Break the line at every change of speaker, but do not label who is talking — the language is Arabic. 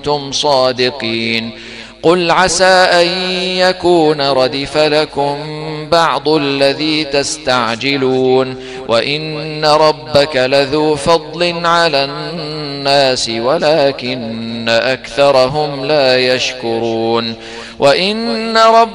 كنتم صادقين. قل عسى أن يكون ردف لكم بعض الذي تستعجلون، وإن ربك لذو فضل على الناس ولكن أكثرهم لا يشكرون. وإن